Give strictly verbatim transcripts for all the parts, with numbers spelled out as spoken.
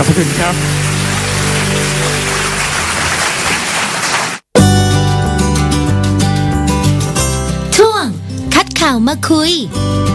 อบพระคุณครับช่วงคัดข่าวมาคุย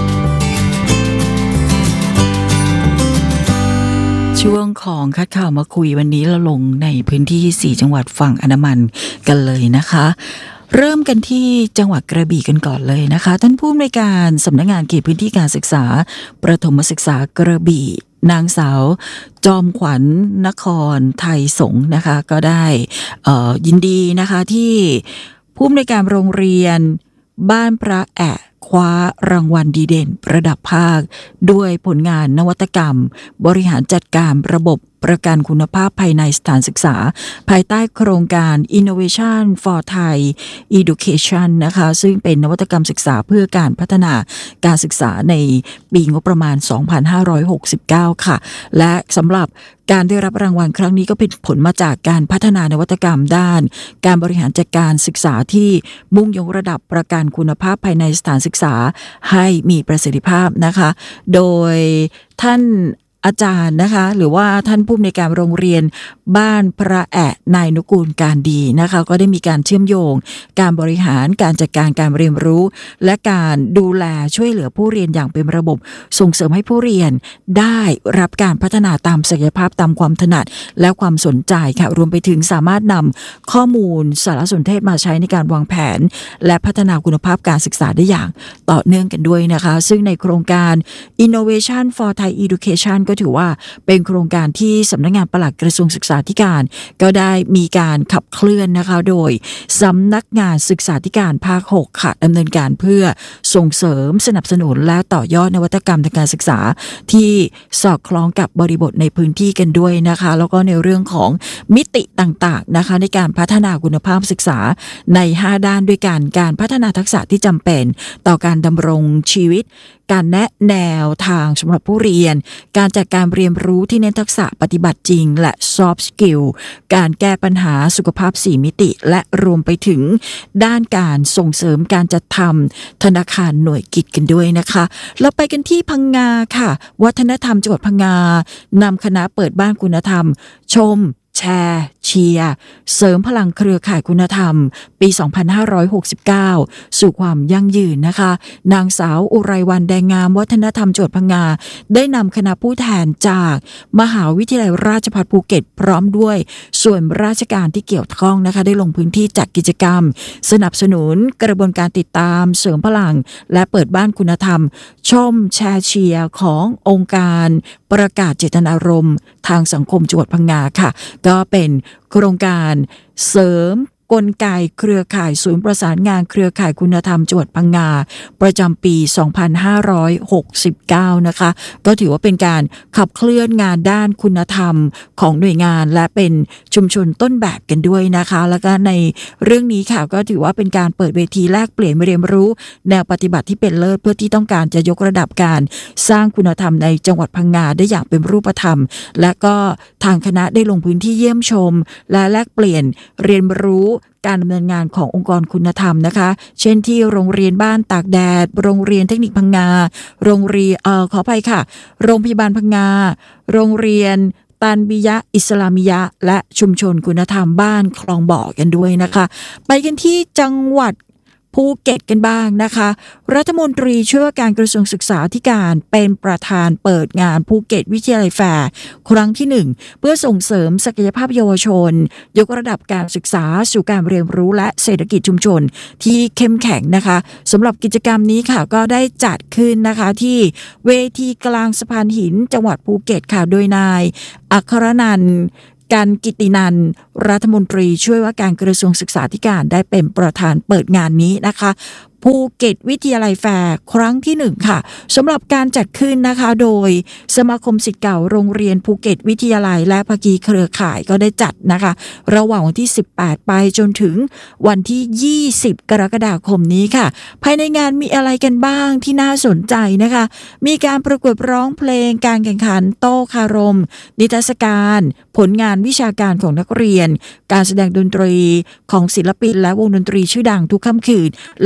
ช่วงของคัดข่าวมาคุยวันนี้เราลงในพื้นที่สี่จังหวัดฝั่งอันดามันกันเลยนะคะเริ่มกันที่จังหวัดกระบี่กันก่อนเลยนะคะท่านผู้อำนวยการสำนักงานเขตพื้นที่การศึกษาประถมศึกษากระบี่นางสาวจอมขวัญนครไทยสงฆ์นะคะก็ได้เอ่อยินดีนะคะที่ผู้อำนวยการโรงเรียนบ้านพระแอะคว้ารางวัลดีเด่นระดับภาคด้วยผลงานนวัตกรรมบริหารจัดการระบบประกันคุณภาพภายในสถานศึกษาภายใต้โครงการ Innovation for Thai Education นะคะซึ่งเป็นนวัตกรรมศึกษาเพื่อการพัฒนาการศึกษาในปีงบประมาณสองพันห้าร้อยหกสิบเก้าค่ะและสำหรับการได้รับรางวัลครั้งนี้ก็เป็นผลมาจากการพัฒนานวัตกรรมด้านการบริหารจัดการศึกษาที่มุ่งยกระดับประกันคุณภาพภายในสถานศึกษาให้มีประสิทธิภาพนะคะโดยท่านอาจารย์นะคะหรือว่าท่านผู้อำนวยการโรงเรียนบ้านพระแอะนายนุกูลการดีนะคะก็ได้มีการเชื่อมโยงการบริหารการจัดการการเรียนรู้และการดูแลช่วยเหลือผู้เรียนอย่างเป็นระบบส่งเสริมให้ผู้เรียนได้รับการพัฒนาตามศักยภาพตามความถนัดและความสนใจค่ะรวมไปถึงสามารถนำข้อมูลสารสนเทศมาใช้ในการวางแผนและพัฒนาคุณภาพการศึกษาได้อย่างต่อเนื่องกันด้วยนะคะซึ่งในโครงการ Innovation for Thai Educationก็ถือว่าเป็นโครงการที่สำนักงานปลัดกระทรวงศึกษาธิการก็ได้มีการขับเคลื่อนนะคะโดยสำนักงานศึกษาธิการภาคหกค่ะดำเนินการเพื่อส่งเสริมสนับสนุนและต่อยอดนวัตกรรมทางการศึกษาที่สอดคล้องกับบริบทในพื้นที่กันด้วยนะคะแล้วก็ในเรื่องของมิติต่างๆนะคะในการพัฒนาคุณภาพศึกษาในห้าด้านด้วยกันการพัฒนาทักษะที่จำเป็นต่อการดำรงชีวิตการแนะแนวทางสำหรับผู้เรียนการจัดการเรียนรู้ที่เน้นทักษะปฏิบัติจริงและ soft skill การแก้ปัญหาสุขภาพสี่มิติและรวมไปถึงด้านการส่งเสริมการจัดทำธนาคารหน่วยกิจกันด้วยนะคะเราไปกันที่พังงาค่ะวัฒนธรรมจังหวัดพังงานำคณะเปิดบ้านคุณธรรมชมแชร์เชียร์เสริมพลังเครือข่ายคุณธรรมปีสองพันห้าร้อยหกสิบเก้าสู่ความยั่งยืนนะคะนางสาวอุไรวรรณแดงงามวัฒนธรรมจังหวัดพังงาได้นำคณะผู้แทนจากมหาวิทยาลัยราชภัฏภูเก็ตพร้อมด้วยส่วนราชการที่เกี่ยวข้องนะคะได้ลงพื้นที่จัดกิจกรรมสนับสนุนกระบวนการติดตามเสริมพลังและเปิดบ้านคุณธรรมชมแชร์เชียร์ขององค์การประกาศเจตนารมณ์ทางสังคมจังหวัดพังงาค่ะก็เป็นโครงการเสริมกลไกเครือข่ายศูนย์ประสานงานเครือข่ายคุณธรรมจังหวัดพังงาประจำปีสองพันห้าร้อยหกสิบเก้านะคะก็ถือว่าเป็นการขับเคลื่อนงานด้านคุณธรรมของหน่วยงานและเป็นชุมชนต้นแบบกันด้วยนะคะแล้วก็ในเรื่องนี้ค่ะก็ถือว่าเป็นการเปิดเวทีแลกเปลี่ยนเรียนรู้แนวปฏิบัติที่เป็นเลิศเพื่อที่ต้องการจะยกระดับการสร้างคุณธรรมในจังหวัดพังงาได้อย่างเป็นรูปธรรมและก็ทางคณะได้ลงพื้นที่เยี่ยมชมและแลกเปลี่ยนเรียนรู้การดำเนินงานขององค์กรคุณธรรมนะคะเช่นที่โรงเรียนบ้านตากแดดโรงเรียนเทคนิคพังงาโรงเรียนเอ่อขออภัยค่ะโรงพยาบาลพังงาโรงเรียนตันบิยะอิสลามิยะและชุมชนคุณธรรมบ้านคลองบ่อกันด้วยนะคะไปกันที่จังหวัดภูเก็ตกันบ้างนะคะรัฐมนตรีช่วยว่าการกระทรวงศึกษาธิการเป็นประธานเปิดงานภูเก็ตวิทยาลัยแฟร์ครั้งที่หนึ่งเพื่อส่งเสริมศักยภาพเยาวชนยกระดับการศึกษาสู่การเรียนรู้และเศรษฐกิจชุมชนที่เข้มแข็งนะคะสำหรับกิจกรรมนี้ค่ะก็ได้จัดขึ้นนะคะที่เวทีกลางสะพานหินจังหวัดภูเก็ตค่ะโดยนายอัครนันท์การกิตินันท์รัฐมนตรีช่วยว่าการกระทรวงศึกษาธิการได้เป็นประธานเปิดงานนี้นะคะภูเก็ตวิทยาลัยแฟร์ครั้งที่หนึ่งค่ะสำหรับการจัดขึ้นนะคะโดยสมาคมศิษย์เก่าโรงเรียนภูเก็ตวิทยาลัยและภาคีเครือข่ายก็ได้จัดนะคะระหว่างวันที่สิบแปดไปจนถึงวันที่ยี่สิบกรกฎาคมนี้ค่ะภายในงานมีอะไรกันบ้างที่น่าสนใจนะคะมีการประกวดร้องเพลงการแข่งขันโต้คารมนิทรรศการผลงานวิชาการของนักเรียนการแสดงดนตรีของศิลปินและวงดนตรีชื่อดังทุกค่ำคืนแล้วก็ยัง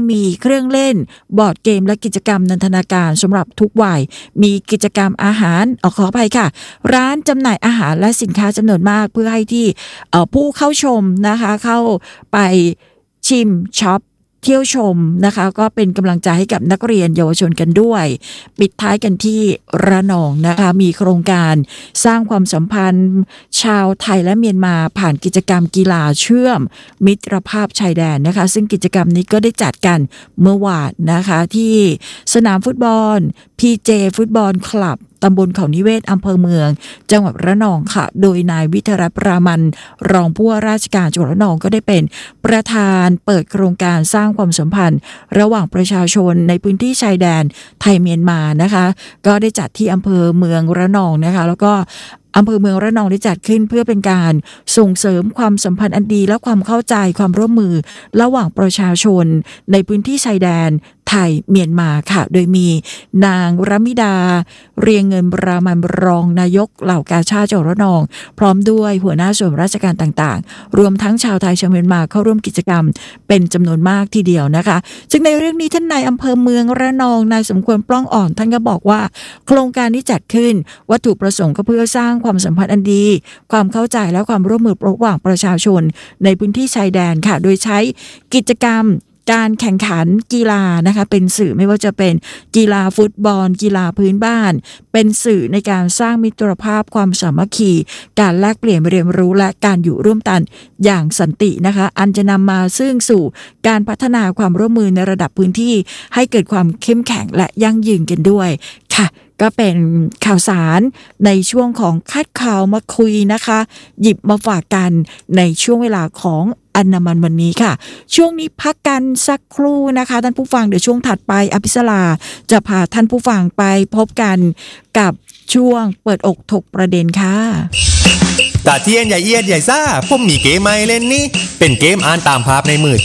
มีเครื่องเล่นบอร์ดเกมและกิจกรรมนันทนาการสำหรับทุกวัยมีกิจกรรมอาหารอขออภัยค่ะร้านจำหน่ายอาหารและสินค้าจำนวนมากเพื่อให้ที่ผู้เข้าชมนะคะเข้าไปชิมช็อปเที่ยวชมนะคะก็เป็นกำลังใจให้กับนักเรียนเยาวชนกันด้วยปิดท้ายกันที่ระนองนะคะมีโครงการสร้างความสัมพันธ์ชาวไทยและเมียนมาผ่านกิจกรรมกีฬาเชื่อมมิตรภาพชายแดนนะคะซึ่งกิจกรรมนี้ก็ได้จัดกันเมื่อวานนะคะที่สนามฟุตบอล พี เจ ฟุตบอลคลับตำบลเขานิเวศอำเภอเมืองจังหวัดระนองค่ะโดยนายวิทยารัตน์ปรามันรองผู้ว่าราชการจังหวัดระนองก็ได้เป็นประธานเปิดโครงการสร้างความสัมพันธ์ระหว่างประชาชนในพื้นที่ชายแดนไทยเมียนมานะคะก็ได้จัดที่อำเภอเมืองระนองนะคะแล้วก็อำเภอเมืองระนองได้จัดขึ้นเพื่อเป็นการส่งเสริมความสัมพันธ์อันดีและความเข้าใจความร่วมมือระหว่างประชาชนในพื้นที่ชายแดนไทยเมียนมาค่ะโดยมีนางรมิดาเรียงเงินปรามันรองนายกเหล่ากาชาดจังหวัดระนองพร้อมด้วยหัวหน้าส่วนราชการต่างๆรวมทั้งชาวไทยชาวเมียนมาเข้าร่วมกิจกรรมเป็นจำนวนมากทีเดียวนะคะซึ่งในเรื่องนี้ท่านนายอำเภอเมืองระนองนายสมควรปล้องอ่อนท่านก็บอกว่าโครงการนี้จัดขึ้นวัตถุประสงค์ก็เพื่อสร้างความสัมพันธ์อันดีความเข้าใจและความร่วมมือระหว่างประชาชนในพื้นที่ชายแดนค่ะโดยใช้กิจกรรมการแข่งขันกีฬานะคะเป็นสื่อไม่ว่าจะเป็นกีฬาฟุตบอลกีฬาพื้นบ้านเป็นสื่อในการสร้างมิตรภาพความสามัคคีการแลกเปลี่ยนเรียนรู้และการอยู่ร่วมกันอย่างสันตินะคะอันจะนำมาซึ่งสู่การพัฒนาความร่วมมือในระดับพื้นที่ให้เกิดความเข้มแข็งและยั่งยืนกันด้วยค่ะก็เป็นข่าวสารในช่วงของคัดข่าวมาคุยนะคะหยิบมาฝากกันในช่วงเวลาของอันดามันวันนี้ค่ะช่วงนี้พักกันสักครู่นะคะท่านผู้ฟังเดี๋ยวช่วงถัดไปอภิสราจะพาท่านผู้ฟังไปพบกันกับช่วงเปิดอกถกประเด็นค่ะตาเทียนใหญ่เอียดใหญ่ซ่าผมมีเกมใหม่เล่นนี่เป็นเกมอ่านตามภาพในมือ